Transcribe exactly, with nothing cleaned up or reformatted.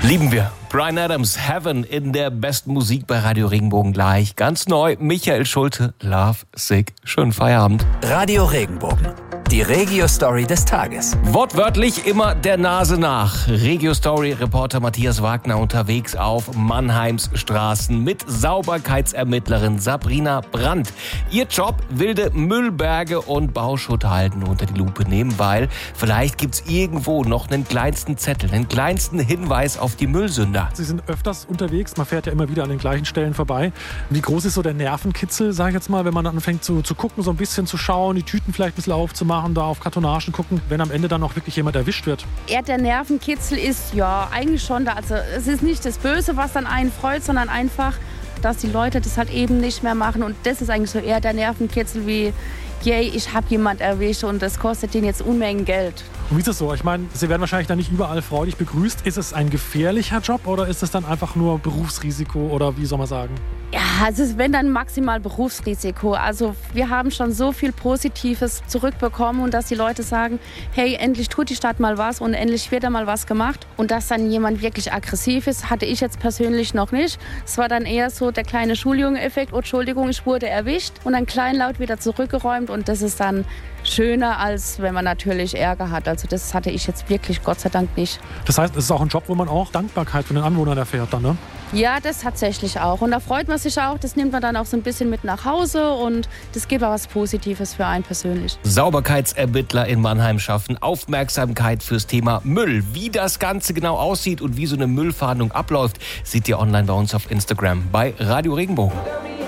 Lieben wir. Bryan Adams, Heaven in der besten Musik bei Radio Regenbogen gleich. Ganz neu, Michael Schulte, Love Sick. Schönen Feierabend. Radio Regenbogen. Die Regio-Story des Tages. Wortwörtlich immer der Nase nach. Regio-Story-Reporter Matthias Wagner unterwegs auf Mannheims Straßen mit Sauberkeitsermittlerin Sabrina Brandt. Ihr Job, wilde Müllberge und Bauschutt halten unter die Lupe nehmen, weil vielleicht gibt's irgendwo noch einen kleinsten Zettel, einen kleinsten Hinweis auf die Müllsünder. Sie sind öfters unterwegs, man fährt ja immer wieder an den gleichen Stellen vorbei. Wie groß ist so der Nervenkitzel, sag ich jetzt mal, wenn man dann anfängt zu, zu gucken, so ein bisschen zu schauen, die Tüten vielleicht ein bisschen aufzumachen, da auf Kartonagen gucken, wenn am Ende dann auch wirklich jemand erwischt wird? Eher der Nervenkitzel ist ja eigentlich schon da. Also es ist nicht das Böse, was dann einen freut, sondern einfach, dass die Leute das halt eben nicht mehr machen. Und das ist eigentlich so eher der Nervenkitzel wie, yay, ich habe jemand erwischt und das kostet denen jetzt Unmengen Geld. Und wie ist es so? Ich meine, Sie werden wahrscheinlich dann nicht überall freudig begrüßt. Ist es ein gefährlicher Job oder ist es dann einfach nur Berufsrisiko oder wie soll man sagen? Ja, es ist wenn dann maximal Berufsrisiko. Also wir haben schon so viel Positives zurückbekommen und dass die Leute sagen, hey, endlich tut die Stadt mal was und endlich wird da mal was gemacht. Und dass dann jemand wirklich aggressiv ist, hatte ich jetzt persönlich noch nicht. Es war dann eher so der kleine Schuljungen-Effekt, oh, Entschuldigung, ich wurde erwischt und dann kleinlaut wieder zurückgeräumt und das ist dann schöner, als wenn man natürlich Ärger hat. Also das hatte ich jetzt wirklich Gott sei Dank nicht. Das heißt, es ist auch ein Job, wo man auch Dankbarkeit von den Anwohnern erfährt dann, ne? Ja, das tatsächlich auch. Und da freut man sich auch. Das nimmt man dann auch so ein bisschen mit nach Hause und das gibt auch was Positives für einen persönlich. Sauberkeitsermittler in Mannheim schaffen Aufmerksamkeit fürs Thema Müll. Wie das Ganze genau aussieht und wie so eine Müllfahndung abläuft, seht ihr online bei uns auf Instagram bei Radio Regenbogen.